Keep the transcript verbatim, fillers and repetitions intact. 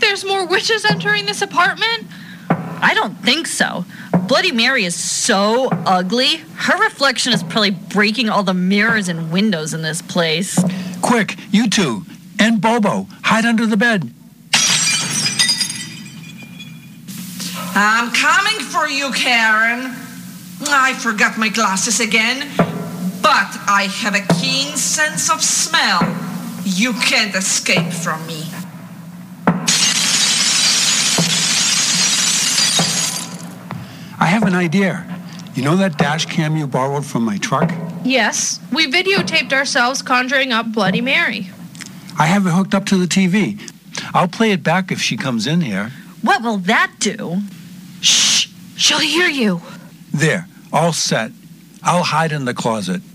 there's more witches entering this apartment? I don't think so. Bloody Mary is so ugly. Her reflection is probably breaking all the mirrors and windows in this place. Quick, you two, and Bobo, hide under the bed. I'm coming for you, Karen. I forgot my glasses again, but I have a keen sense of smell. You can't escape from me. I have an idea. You know that dash cam you borrowed from my truck? Yes, we videotaped ourselves conjuring up Bloody Mary. I have it hooked up to the T V. I'll play it back if she comes in here. What will that do? Shh! She'll hear you. There, all set. I'll hide in the closet.